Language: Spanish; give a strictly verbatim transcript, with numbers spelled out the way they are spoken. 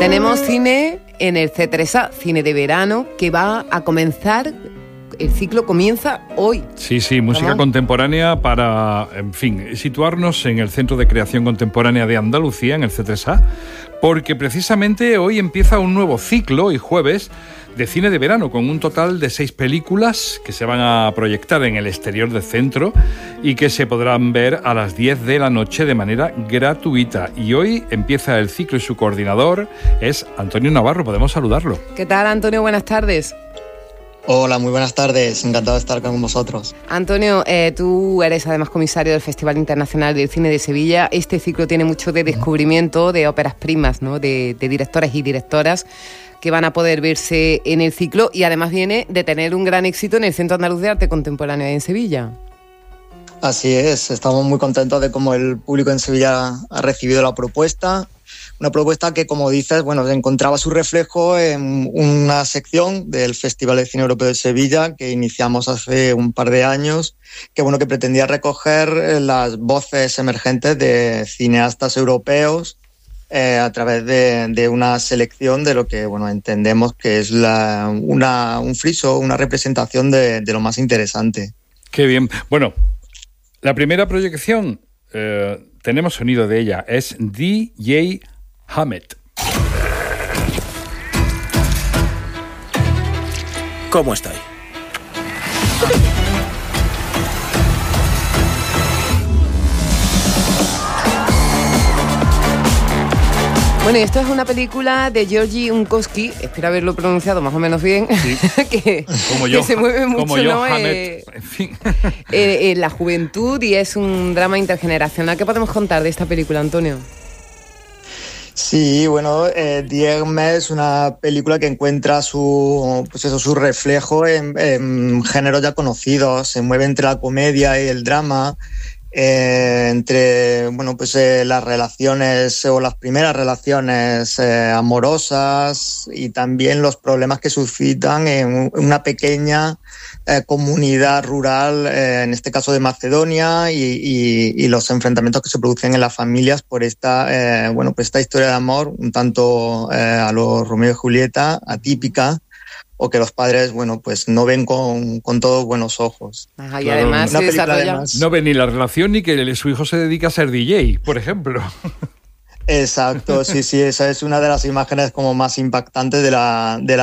Tenemos cine en el C tres A, cine de verano, que va a comenzar. El ciclo comienza hoy. Sí, sí, música ¿Cómo? contemporánea para, en fin, situarnos en el Centro de Creación Contemporánea de Andalucía, en el C tres A, porque precisamente hoy empieza un nuevo ciclo, y jueves, de cine de verano, con un total de seis películas que se van a proyectar en el exterior del centro y que se podrán ver a las diez de la noche de manera gratuita. Y hoy empieza el ciclo y su coordinador es Antonio Navarro. Podemos saludarlo. ¿Qué tal, Antonio? Buenas tardes. Hola, muy buenas tardes, encantado de estar con vosotros. Antonio, eh, tú eres además comisario del Festival Internacional del Cine de Sevilla. Este ciclo tiene mucho de descubrimiento de óperas primas, ¿no? de, de directores y directoras que van a poder verse en el ciclo, y además viene de tener un gran éxito en el Centro Andaluz de Arte Contemporáneo en Sevilla. Así es, estamos muy contentos de cómo el público en Sevilla ha recibido la propuesta. Una propuesta que, como dices, bueno, encontraba su reflejo en una sección del Festival de Cine Europeo de Sevilla que iniciamos hace un par de años, que bueno, que pretendía recoger las voces emergentes de cineastas europeos eh, a través de, de una selección de lo que bueno entendemos que es la, una, un friso, una representación de, de lo más interesante. Qué bien. Bueno, la primera proyección, eh, tenemos sonido de ella, es D J Hammett. ¿Cómo estoy? Bueno, y esto es una película de Georgi Unkowski, espero haberlo pronunciado más o menos bien, Sí. que, Como yo, que se mueve mucho, como yo, ¿no? Hammett, Eh, en fin. eh, en la juventud, y es un drama intergeneracional. ¿Qué podemos contar de esta película, Antonio? Sí, bueno, eh, Diegme es una película que encuentra su, pues eso, su reflejo en, en géneros ya conocidos. Se mueve entre la comedia y el drama, eh, entre bueno, pues eh, las relaciones o las primeras relaciones eh, amorosas, y también los problemas que suscitan en una pequeña eh, comunidad rural, eh, en este caso de Macedonia, y, y, y los enfrentamientos que se producen en las familias por esta, eh, bueno, pues esta historia de amor un tanto eh, a los Romeo y Julieta, atípica, o que los padres, bueno, pues no ven con, con todos buenos ojos. Ajá, y Claro, además una se película desarrolla... además- No ve ni la relación ni que su hijo se dedica a ser D J, por ejemplo. Exacto, sí, sí, esa es una de las imágenes como más impactantes de la, de la